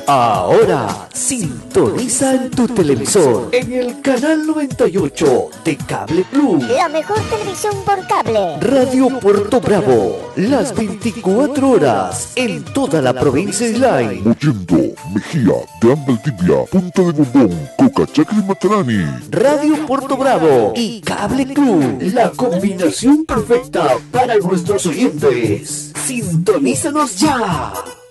Ahora sintoniza en tu televisor en el canal 98 de Cable Plus. La mejor televisión por cable. Radio Puerto Bravo, las 24 horas en toda la provincia de Islay. Mollendo, Mejía, Gran Valdivia, Punta de Bombón, Cocachacre y Matarani. Radio Puerto Bravo y Cable Club, la combinación perfecta para nuestros oyentes. ¡Sintonízanos ya!